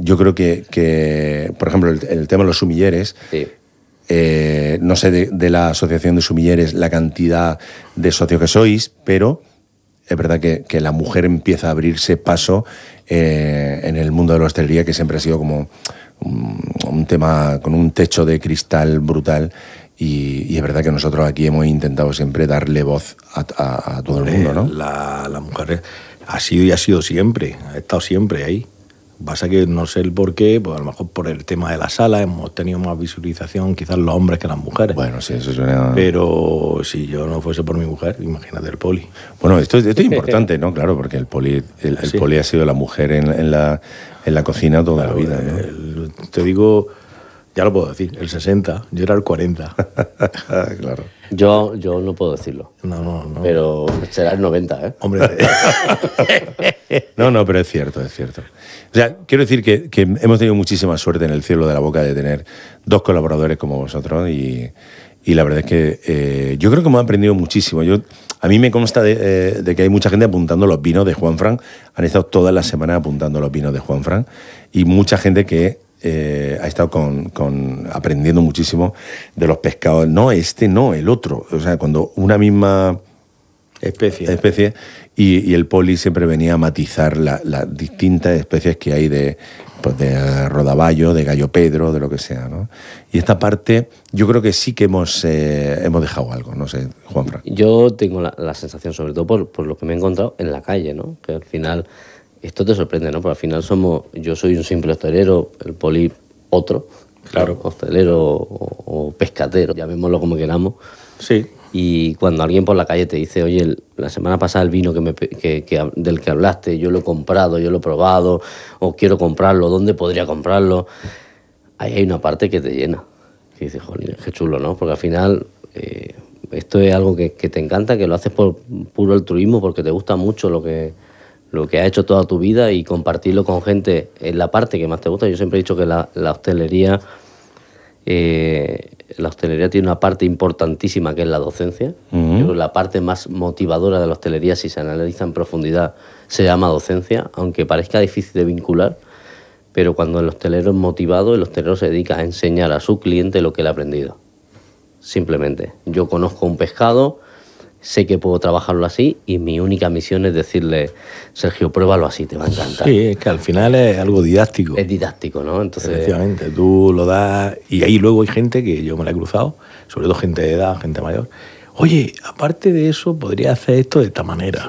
yo creo que por ejemplo, el tema de los sumilleres, Sí. no sé de la asociación de sumilleres la cantidad de socios que sois, pero es verdad que la mujer empieza a abrirse paso en el mundo de la hostelería, que siempre ha sido como un tema con un techo de cristal brutal. Y es verdad que nosotros aquí hemos intentado siempre darle voz a todo el mundo, ¿no? La mujer ha sido y ha sido siempre, ha estado siempre ahí. Pasa que no sé el por qué, pues a lo mejor por el tema de la sala hemos tenido más visualización quizás los hombres que las mujeres. Bueno, sí, eso suena... Pero si yo no fuese por mi mujer, imagínate el poli. Bueno, esto es importante, ¿no? Claro, porque el poli ha sido la mujer en la cocina toda la vida, ¿no? Te digo, ya lo puedo decir, el 60, yo era el 40. Claro. Yo no puedo decirlo. No. Pero será el 90, ¿eh? Hombre, No, pero es cierto. O sea, quiero decir que hemos tenido muchísima suerte en el cielo de la boca de tener dos colaboradores como vosotros y la verdad es que yo creo que hemos aprendido muchísimo. A mí me consta de que hay mucha gente apuntando los vinos de Juanfran. Han estado todas las semanas apuntando los vinos de Juanfran y mucha gente que ha estado aprendiendo muchísimo de los pescados. No, no, el otro. O sea, cuando una misma especie y el poli siempre venía a matizar las distintas especies que hay de rodaballo, de gallo pedro, de lo que sea, ¿no? Y esta parte yo creo que sí que hemos dejado algo, no sé, Juanfran. Yo tengo la sensación, sobre todo por lo que me he encontrado en la calle, ¿no? Que al final esto te sorprende, ¿no? Porque al final yo soy un simple hostelero, el poli otro, claro, hostelero o pescatero, llamémoslo como queramos. Sí. Y cuando alguien por la calle te dice, oye, la semana pasada el vino del que hablaste, yo lo he comprado, yo lo he probado, o quiero comprarlo, ¿dónde podría comprarlo? Ahí hay una parte que te llena. Que dices, joder, qué chulo, ¿no? Porque al final esto es algo que te encanta, que lo haces por puro altruismo, porque te gusta mucho lo que has hecho toda tu vida y compartirlo con gente es la parte que más te gusta. Yo siempre he dicho que la hostelería... la hostelería tiene una parte importantísima que es la docencia. Uh-huh. Yo creo que la parte más motivadora de la hostelería, si se analiza en profundidad, se llama docencia, aunque parezca difícil de vincular, pero cuando el hostelero es motivado, el hostelero se dedica a enseñar a su cliente lo que él ha aprendido. Simplemente, yo conozco un pescado, sé que puedo trabajarlo así y mi única misión es decirle, Sergio, pruébalo así, te va a encantar. Sí, es que al final es algo didáctico. Es didáctico, ¿no? Entonces, efectivamente, tú lo das y ahí luego hay gente que yo me la he cruzado, sobre todo gente de edad, gente mayor. Oye, aparte de eso, podría hacer esto de esta manera.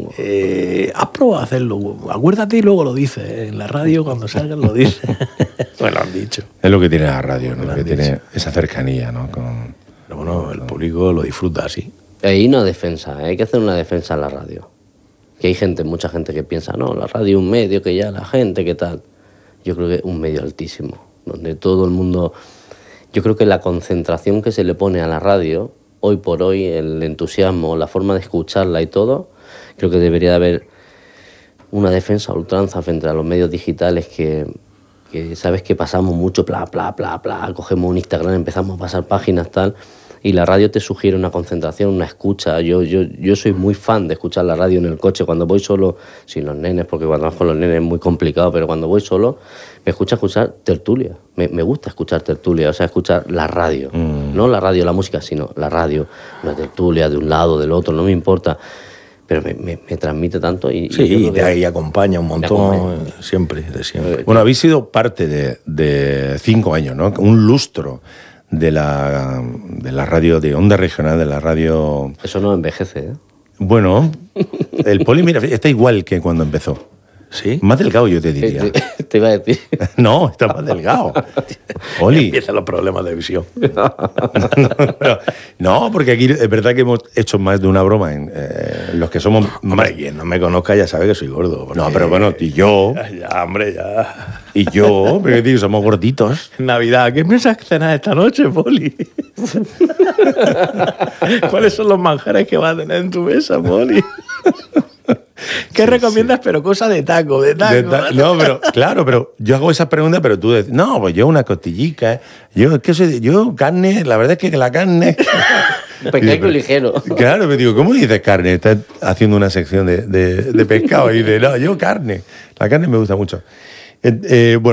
Sí, ¿has probado a hacerlo? Acuérdate y luego lo dices. En la radio, cuando salgas, lo dices. Me lo han dicho. Es lo que tiene la radio, ¿no? Que tiene esa cercanía, ¿no? Pero bueno, el público lo disfruta así. Hay una defensa, hay que hacer una defensa en la radio. Que hay mucha gente que piensa, no, la radio es un medio que ya la gente, ¿qué tal? Yo creo que es un medio altísimo, donde todo el mundo... Yo creo que la concentración que se le pone a la radio, hoy por hoy, el entusiasmo, la forma de escucharla y todo, creo que debería de haber una defensa a ultranza frente a los medios digitales que sabes que pasamos mucho, cogemos un Instagram, empezamos a pasar páginas, tal... Y la radio te sugiere una concentración, una escucha. Yo soy muy fan de escuchar la radio en el coche cuando voy solo, sin los nenes, porque cuando vas con los nenes es muy complicado, pero cuando voy solo me escucha escuchar tertulia. Me gusta escuchar tertulia, o sea, escuchar la radio. No la radio, la música, sino la radio, una tertulia de un lado, del otro, no me importa. Pero me transmite tanto y... Sí, y ahí acompaña un montón, siempre, de siempre. Bueno, habéis sido parte de 5 años, ¿no? Un lustro de la radio de Onda Regional, de la radio... Eso no envejece, ¿eh? Bueno, el poli, mira, está igual que cuando empezó. ¿Sí? Más delgado, yo te diría. Te iba a decir. No, está más delgado. Poli. Empiezan los problemas de visión. No, porque aquí es verdad que hemos hecho más de una broma en los que somos... Hombre, quien no me conozca ya sabe que soy gordo. No, pero bueno, y yo... Ya, hombre, ya... Y yo, porque digo, somos gorditos. Navidad, ¿qué piensas cenar esta noche, Poli? ¿Cuáles son los manjares que vas a tener en tu mesa, Poli? ¿Qué recomiendas? Sí. Pero cosa de taco, No, pero claro, pero yo hago esas preguntas, pero tú dices, no, pues yo una costillica, yo carne, la verdad es que la carne... Pescado ligero. Claro, me digo, ¿cómo dices carne? Estás haciendo una sección de pescado y dices, no, yo carne. La carne me gusta mucho. Bueno.